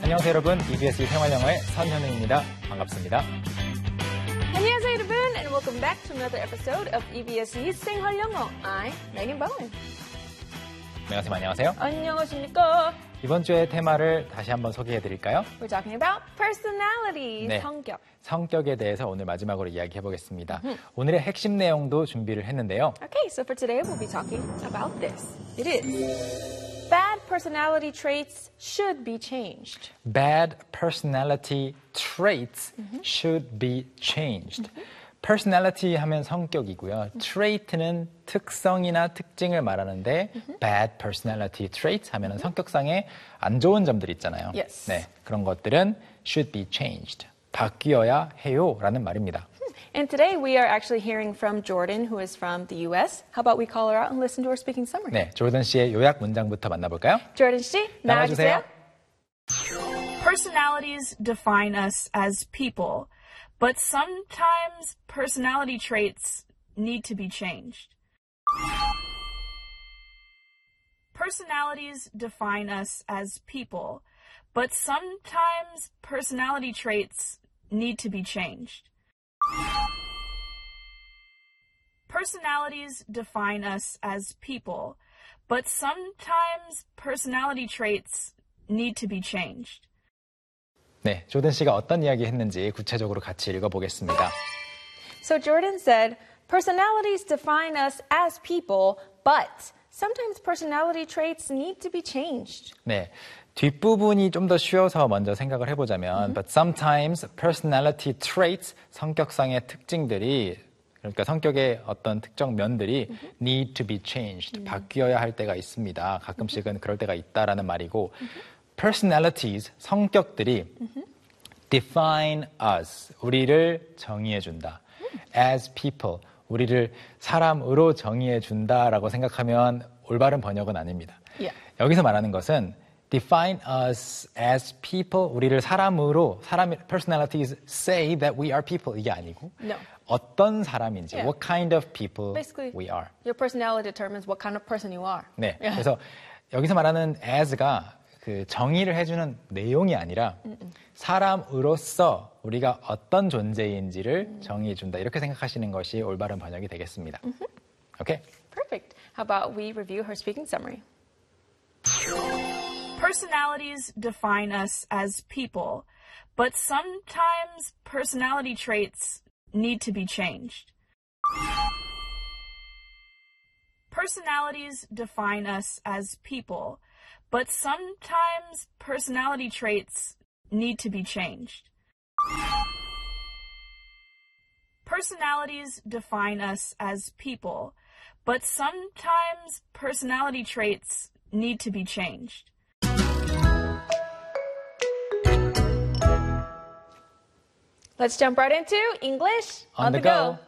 안녕하세요 여러분. EBS 생활영어의 선현웅입니다. 반갑습니다. 안녕하세요 여러분, and welcome back to another episode of EBS의 생활영어. I'm Megan Bowen. 안녕하세요. 안녕하십니까? 이번 주의 테마를 다시 한번 소개해드릴까요? We're talking about personality, 네, 성격. 성격에 대해서 오늘 마지막으로 이야기해보겠습니다. 오늘의 핵심 내용도 준비를 했는데요. Okay, so for today we'll be talking about this. It is bad personality traits should be changed. Bad personality traits should be changed. personality 하면 성격이고요. trait는 특성이나 특징을 말하는데 bad personality traits 하면 성격상의 안 좋은 점들 있잖아요. Yes. 네, 그런 것들은 should be changed. 바뀌어야 해요 라는 말입니다. And today we are actually hearing from Jordan, who is from the US. How about we call her out and listen to her speaking summary? 네, 조던 씨의 요약 문장부터 만나볼까요? Jordan 씨, 나와주세요. Personalities define us as people, but sometimes personality traits need to be changed. Personalities define us as people, but sometimes personality traits need to be changed. Personalities define us as people, but sometimes personality traits need to be changed. 네, 조던 씨가 어떤 이야기 했는지 구체적으로 같이 읽어보겠습니다. So Jordan said, personalities define us as people, but sometimes personality traits need to be changed. 네, 뒷부분이 좀 더 쉬워서 먼저 생각을 해보자면 But sometimes personality traits, 성격상의 특징들이 그러니까 성격의 어떤 특정 면들이 need to be changed, 바뀌어야 할 때가 있습니다. 가끔씩은 그럴 때가 있다라는 말이고 personalities, 성격들이 define us, 우리를 정의해준다. as people, 우리를 사람으로 정의해준다라고 생각하면 올바른 번역은 아닙니다. Yeah. 여기서 말하는 것은 define us as people, 우리를 사람으로, personalities say that we are people, 이게 아니고 No. 어떤 사람인지, Yeah. what kind of people Basically, we are. your personality determines what kind of person you are. 네, Yeah. 그래서 여기서 말하는 as가 그 정의를 해주는 내용이 아니라 사람으로서 우리가 어떤 존재인지를 정의해준다. 이렇게 생각하시는 것이 올바른 번역이 되겠습니다. 오케이? Perfect. How about we review her speaking summary? Personalities define us as people, but sometimes personality traits need to be changed. Personalities define us as people, but sometimes personality traits need to be changed. Personalities define us as people, but sometimes personality traits need to be changed. Let's jump right into English On the go.